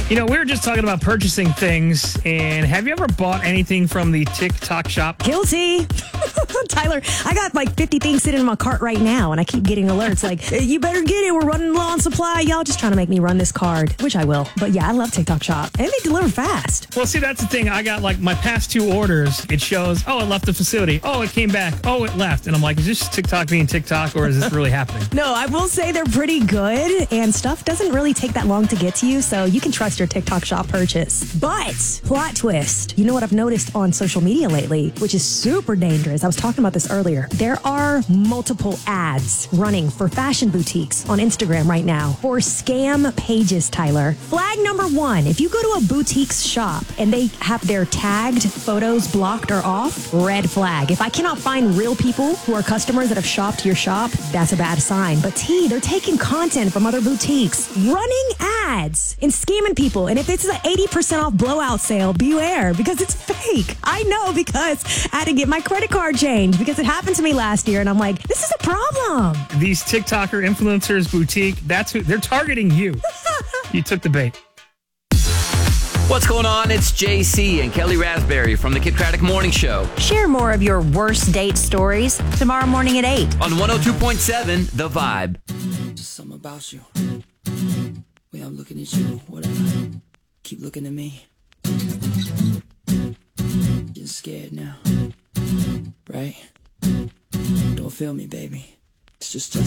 You know, we were just talking about purchasing things, and have you ever bought anything from the TikTok shop? Guilty. Tyler, I got like 50 things sitting in my cart right now, and I keep getting alerts like, hey, you better get it. We're running low on supply. Y'all just trying to make me run this card, which I will. But yeah, I love TikTok shop, and they deliver fast. Well, see, that's the thing. I got like my past 2 orders. It shows, oh, it left the facility. Oh, it came back. Oh, it left. And I'm like, is this TikTok being TikTok, or is this really happening? No, I will say they're pretty good, and stuff doesn't really take that long to get to you, so you can trust your TikTok shop purchase. But, plot twist, you know what I've noticed on social media lately, which is super dangerous. I was talking about this earlier. There are multiple ads running for fashion boutiques on Instagram right now for scam pages, Tyler. Flag number 1, if you go to a boutique's shop and they have their tagged photos blocked or off, red flag. If I cannot find real people who are customers that have shopped your shop, that's a bad sign. But T, they're taking content from other boutiques, running ads and scamming people. And if it's an 80% off blowout sale, beware, because it's fake. I know, because I had to get my credit card changed because it happened to me last year. And I'm like, this is a problem. These TikToker influencers boutique, that's who they're targeting you. You took the bait. What's going on? It's JC and Kelly Raspberry from the Kid Craddock Morning Show Share more of your worst date stories tomorrow morning at 8. on 102.7 The Vibe. Just something about you. Way I'm looking at you, whatever. Keep looking at me. Getting scared now. Right? Don't feel me, baby. It's just